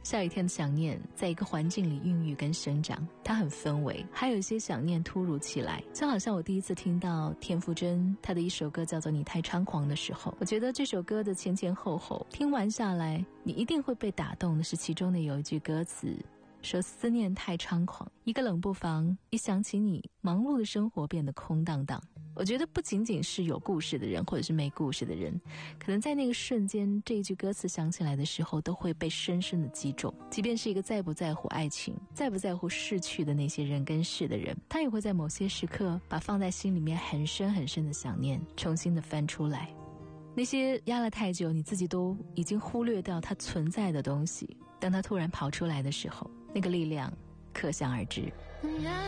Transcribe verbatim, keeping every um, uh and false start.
下雨天的想念在一个环境里孕育跟生长，它很氛围，还有一些想念突如其来。就好像我第一次听到田馥甄她的一首歌叫做《你太猖狂》的时候，我觉得这首歌的前前后后听完下来，你一定会被打动的是其中的有一句歌词说，思念太猖狂，一个冷不防，一想起你，忙碌的生活变得空荡荡。我觉得不仅仅是有故事的人或者是没故事的人，可能在那个瞬间这一句歌词响起来的时候都会被深深的击中。即便是一个再不在乎爱情，再不在乎逝去的那些人跟事的人，他也会在某些时刻把放在心里面很深很深的想念重新的翻出来。那些压了太久你自己都已经忽略掉它存在的东西，当它突然跑出来的时候，那个力量可想而知。